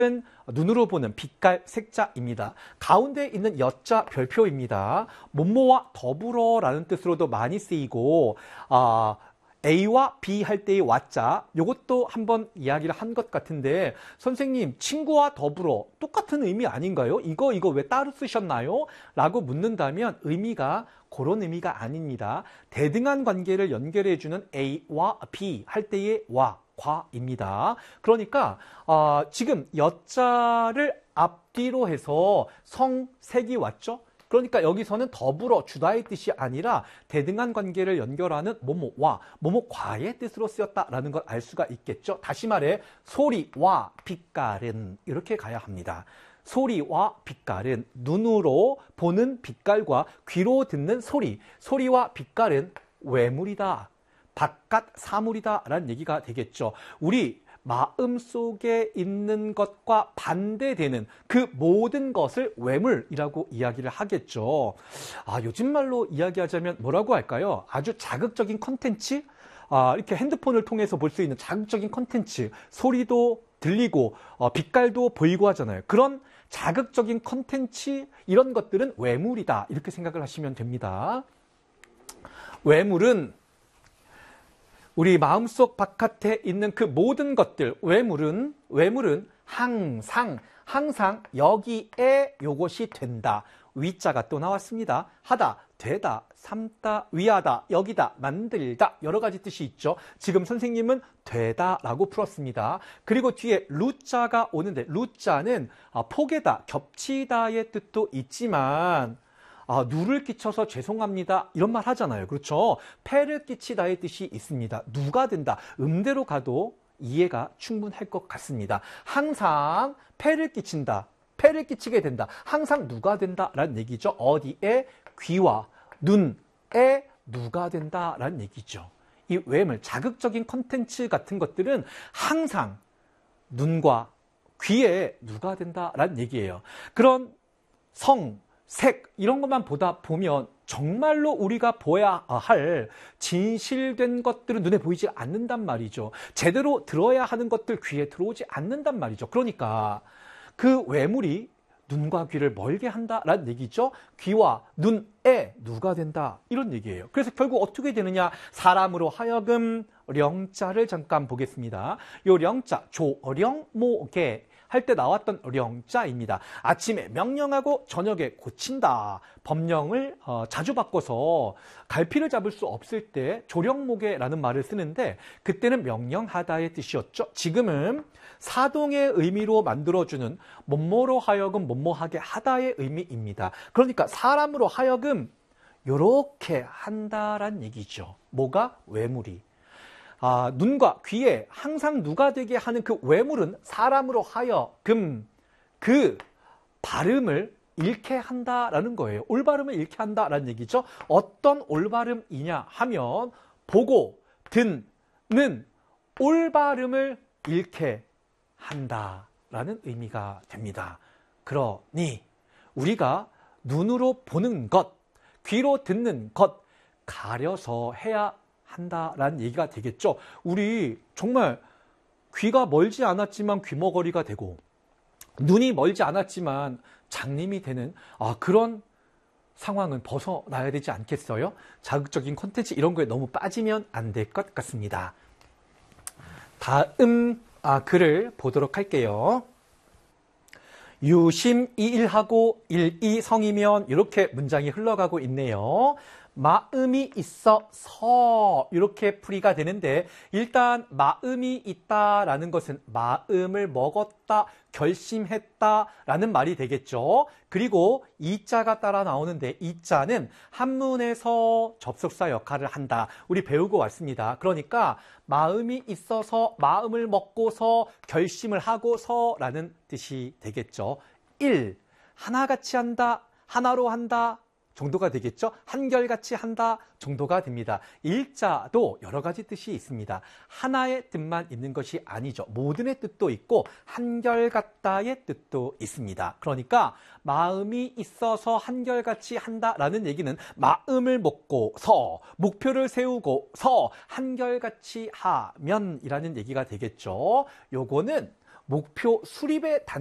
눈으로 보는 빛깔 색자입니다. 가운데 있는 여자 별표입니다. 뭐뭐와 더불어라는 뜻으로도 많이 쓰이고 A와 B 할 때의 와자, 요것도 한번 이야기를 한 것 같은데 선생님 친구와 더불어 똑같은 의미 아닌가요? 이거 왜 따로 쓰셨나요? 라고 묻는다면 의미가 그런 의미가 아닙니다. 대등한 관계를 연결해주는 A와 B 할 때의 와, 과입니다. 그러니까 지금 여자를 앞뒤로 해서 성색이 왔죠? 그러니까 여기서는 더불어 주다의 뜻이 아니라 대등한 관계를 연결하는 뭐뭐와 뭐뭐과의 뜻으로 쓰였다라는 걸 알 수가 있겠죠. 다시 말해 소리와 빛깔은 이렇게 가야 합니다. 소리와 빛깔은 눈으로 보는 빛깔과 귀로 듣는 소리, 소리와 빛깔은 외물이다, 바깥 사물이다 라는 얘기가 되겠죠. 우리 마음속에 있는 것과 반대되는 그 모든 것을 외물이라고 이야기를 하겠죠. 요즘 말로 이야기하자면 뭐라고 할까요? 아주 자극적인 컨텐츠? 이렇게 핸드폰을 통해서 볼 수 있는 자극적인 컨텐츠, 소리도 들리고 빛깔도 보이고 하잖아요. 그런 자극적인 컨텐츠, 이런 것들은 외물이다, 이렇게 생각을 하시면 됩니다. 외물은 우리 마음속 바깥에 있는 그 모든 것들, 외물은 항상 여기에 요것이 된다. 위자가 또 나왔습니다. 하다, 되다, 삼다, 위하다, 여기다, 만들다, 여러 가지 뜻이 있죠. 지금 선생님은 되다라고 풀었습니다. 그리고 뒤에 루자가 오는데 루자는 포개다, 겹치다의 뜻도 있지만 누를 끼쳐서 죄송합니다 이런 말 하잖아요. 그렇죠? 폐를 끼치다의 뜻이 있습니다. 누가 된다, 음대로 가도 이해가 충분할 것 같습니다. 항상 폐를 끼친다, 폐를 끼치게 된다, 항상 누가 된다라는 얘기죠. 어디에? 귀와 눈에 누가 된다라는 얘기죠. 이 외물, 자극적인 컨텐츠 같은 것들은 항상 눈과 귀에 누가 된다라는 얘기예요. 그런 색, 이런 것만 보다 보면 정말로 우리가 보아야 할 진실된 것들은 눈에 보이지 않는단 말이죠. 제대로 들어야 하는 것들 귀에 들어오지 않는단 말이죠. 그러니까 그 외물이 눈과 귀를 멀게 한다라는 얘기죠. 귀와 눈에 누가 된다, 이런 얘기예요. 그래서 결국 어떻게 되느냐, 사람으로 하여금, 령자를 잠깐 보겠습니다. 요 령자, 조령모계 할 때 나왔던 령자입니다. 아침에 명령하고 저녁에 고친다. 법령을 자주 바꿔서 갈피를 잡을 수 없을 때 조령모계라는 말을 쓰는데 그때는 명령하다의 뜻이었죠. 지금은 사동의 의미로 만들어주는 뭐뭐로 하여금 뭐뭐하게 하다의 의미입니다. 그러니까 사람으로 하여금 요렇게 한다란 얘기죠. 뭐가? 외물이. 눈과 귀에 항상 누가 되게 하는 그 외물은 사람으로 하여금 그 발음을 잃게 한다라는 거예요. 올바름을 잃게 한다라는 얘기죠. 어떤 올바름이냐 하면 보고 듣는 올바름을 잃게 한다라는 의미가 됩니다. 그러니 우리가 눈으로 보는 것, 귀로 듣는 것 가려서 해야 한다라는 얘기가 되겠죠. 우리 정말 귀가 멀지 않았지만 귀머거리가 되고 눈이 멀지 않았지만 장님이 되는 그런 상황은 벗어나야 되지 않겠어요? 자극적인 콘텐츠 이런 거에 너무 빠지면 안 될 것 같습니다. 다음 글을 보도록 할게요. 유심이일하고 일이성이면 이렇게 문장이 흘러가고 있네요. 마음이 있어서 이렇게 풀이가 되는데 일단 마음이 있다라는 것은 마음을 먹었다, 결심했다라는 말이 되겠죠. 그리고 이자가 따라 나오는데 이자는 한문에서 접속사 역할을 한다. 우리 배우고 왔습니다. 그러니까 마음이 있어서, 마음을 먹고서, 결심을 하고서라는 뜻이 되겠죠. 하나같이 한다, 하나로 한다 정도가 되겠죠. 한결같이 한다 정도가 됩니다. 일자도 여러 가지 뜻이 있습니다. 하나의 뜻만 있는 것이 아니죠. 모든의 뜻도 있고 한결같다의 뜻도 있습니다. 그러니까 마음이 있어서 한결같이 한다라는 얘기는 마음을 먹고서, 목표를 세우고서 한결같이 하면이라는 얘기가 되겠죠. 요거는 목표 수립의